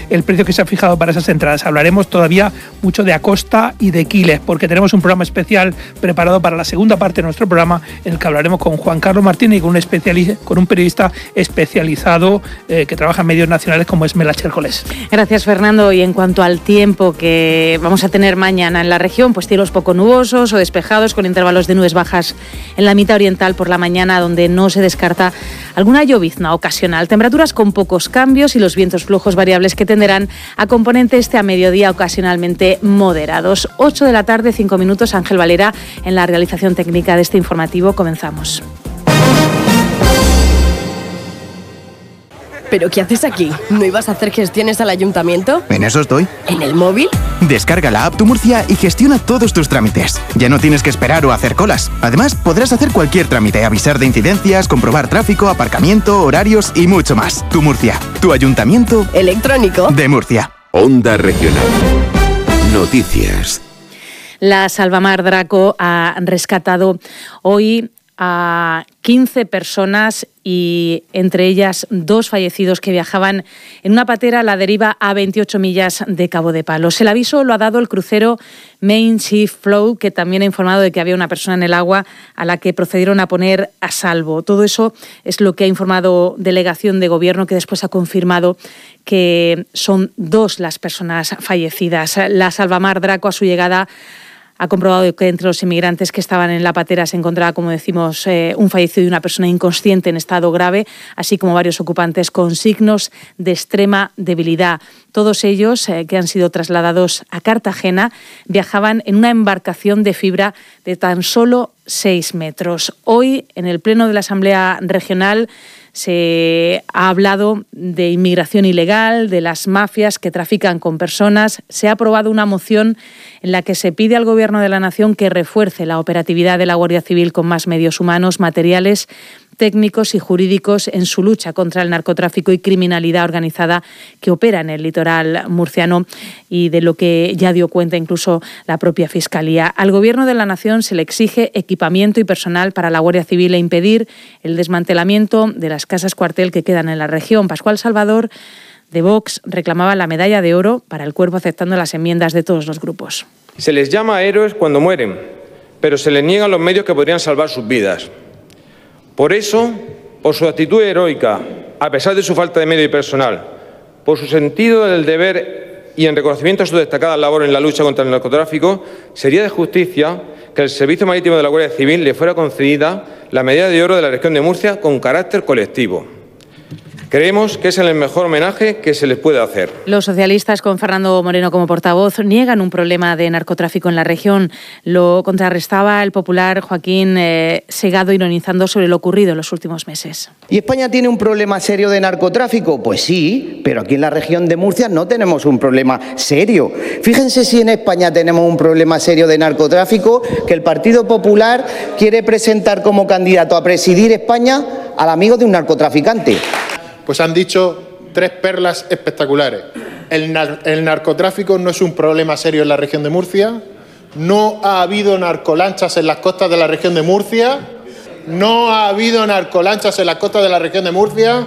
el precio que se ha fijado para esas entradas. Hablaremos todavía mucho de Acosta y de Quiles, porque tenemos un programa especial preparado para la segunda parte de nuestro programa, en el que hablaremos con Juan Carlos Martínez y con un periodista especializado que trabaja en medios nacionales, como es Mela Chércoles. Gracias, Fernando. Y en cuanto al tiempo que vamos a tener mañana en la región, pues cielos poco nubosos o despejados, con intervalos de nubes bajas en la mitad oriental por la mañana, donde no se descarta alguna llovizna ocasional. Temperaturas con pocos cambios y los vientos flojos variables que tenderán a componente este a mediodía, ocasionalmente moderados. 8 de la tarde, 5 minutos. Ángel Valera en la realización técnica de este informativo. Comenzamos. ¿Pero qué haces aquí? ¿No ibas a hacer gestiones al ayuntamiento? En eso estoy. ¿En el móvil? Descarga la app Tu Murcia y gestiona todos tus trámites. Ya no tienes que esperar o hacer colas. Además, podrás hacer cualquier trámite, avisar de incidencias, comprobar tráfico, aparcamiento, horarios y mucho más. Tu Murcia, tu ayuntamiento electrónico de Murcia. Onda Regional. Noticias. La Salvamar Draco ha rescatado hoy a 15 personas y entre ellas 2 fallecidos que viajaban en una patera a la deriva a 28 millas de Cabo de Palos. El aviso lo ha dado el crucero Main Chief Flow, que también ha informado de que había una persona en el agua a la que procedieron a poner a salvo. Todo eso es lo que ha informado Delegación de Gobierno, que después ha confirmado que son 2 las personas fallecidas. La Salvamar Draco, a su llegada, ha comprobado que entre los inmigrantes que estaban en la patera se encontraba, como decimos, un fallecido y una persona inconsciente en estado grave, así como varios ocupantes con signos de extrema debilidad. Todos ellos, que han sido trasladados a Cartagena, viajaban en una embarcación de fibra de tan solo 6 metros. Hoy, en el Pleno de la Asamblea Regional, se ha hablado de inmigración ilegal, de las mafias que trafican con personas. Se ha aprobado una moción en la que se pide al Gobierno de la Nación que refuerce la operatividad de la Guardia Civil con más medios humanos, materiales, técnicos y jurídicos en su lucha contra el narcotráfico y criminalidad organizada que opera en el litoral murciano, y de lo que ya dio cuenta incluso la propia Fiscalía. Al Gobierno de la Nación se le exige equipamiento y personal para la Guardia Civil e impedir el desmantelamiento de las casas cuartel que quedan en la región. Pascual Salvador, de Vox, reclamaba la medalla de oro para el cuerpo, aceptando las enmiendas de todos los grupos. Se les llama héroes cuando mueren, pero se les niegan los medios que podrían salvar sus vidas. Por eso, por su actitud heroica, a pesar de su falta de medio y personal, por su sentido del deber y en reconocimiento a su destacada labor en la lucha contra el narcotráfico, sería de justicia que al Servicio Marítimo de la Guardia Civil le fuera concedida la medalla de oro de la región de Murcia con carácter colectivo. Creemos que es el mejor homenaje que se les puede hacer. Los socialistas, con Fernando Moreno como portavoz, niegan un problema de narcotráfico en la región. Lo contrarrestaba el popular Joaquín Segado, ironizando sobre lo ocurrido en los últimos meses. ¿Y España tiene un problema serio de narcotráfico? Pues sí, pero aquí en la región de Murcia no tenemos un problema serio. Fíjense si en España tenemos un problema serio de narcotráfico, que el Partido Popular quiere presentar como candidato a presidir España al amigo de un narcotraficante. Pues han dicho 3 perlas espectaculares. El narcotráfico no es un problema serio en la región de Murcia. No ha habido narcolanchas en las costas de la región de Murcia. No ha habido narcolanchas en las costas de la región de Murcia.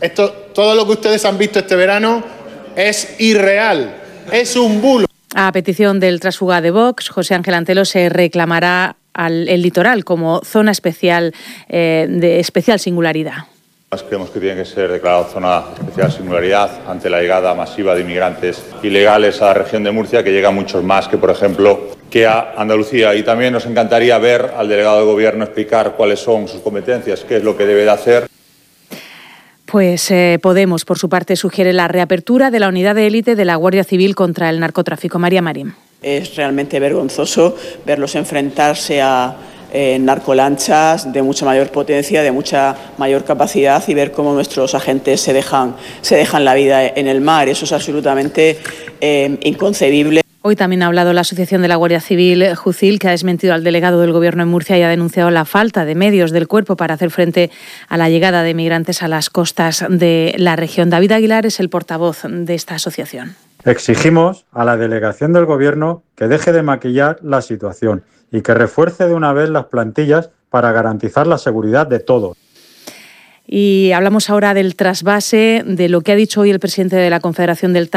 Todo lo que ustedes han visto este verano es irreal. Es un bulo. A petición del tránsfuga de Vox, José Ángel Antelo, se reclamará el litoral como zona especial de especial singularidad. Creemos que tiene que ser declarado zona de especial singularidad ante la llegada masiva de inmigrantes ilegales a la región de Murcia, que llegan muchos más que, por ejemplo, que a Andalucía. Y también nos encantaría ver al delegado de Gobierno explicar cuáles son sus competencias, qué es lo que debe de hacer. Pues Podemos, por su parte, sugiere la reapertura de la unidad de élite de la Guardia Civil contra el narcotráfico. María Marín. Es realmente vergonzoso verlos enfrentarse a narcolanchas de mucha mayor potencia, de mucha mayor capacidad, y ver cómo nuestros agentes se dejan la vida en el mar. Eso es absolutamente inconcebible. Hoy también ha hablado la Asociación de la Guardia Civil, JUCIL, que ha desmentido al delegado del Gobierno en Murcia y ha denunciado la falta de medios del cuerpo para hacer frente a la llegada de migrantes a las costas de la región. David Aguilar es el portavoz de esta asociación. Exigimos a la delegación del Gobierno que deje de maquillar la situación y que refuerce de una vez las plantillas para garantizar la seguridad de todos. Y hablamos ahora del trasvase, de lo que ha dicho hoy el presidente de la Confederación del